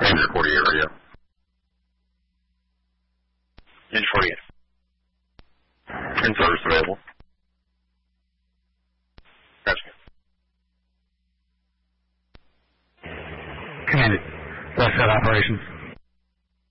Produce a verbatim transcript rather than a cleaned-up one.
Ranger forty-eight radio. Ranger forty-eight. In service available. Gotcha. Command it. West Side Operations.